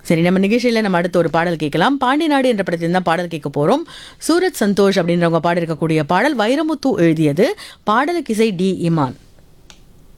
சரி, நம்ம நிகழ்ச்சியில நம்ம அடுத்து ஒரு பாடல் கேட்கலாம். பாண்டி நாடு என்ற படத்தில் தான் பாடல் கேட்க போறோம். சூரஜ் சந்தோஷ் அப்படின்றவங்க பாடியிருக்கக்கூடிய பாடல் வைரமுத்து எழுதியது. பாடலுக்கு இசை டி இமான்.